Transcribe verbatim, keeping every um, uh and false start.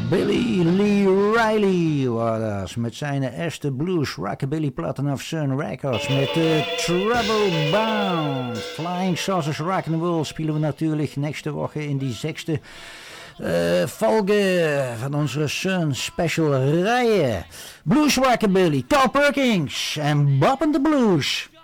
Billy Lee Riley was dat met zijn eerste blues rockabilly platen af Sun Records met de Trouble Bound. Flying Saucers Rock'n'Roll spelen we natuurlijk nächste woche in die zesde uh, Folge van onze Sun Special Reihe. Blues Rockabilly, Carl Perkins en Bob and the Blues.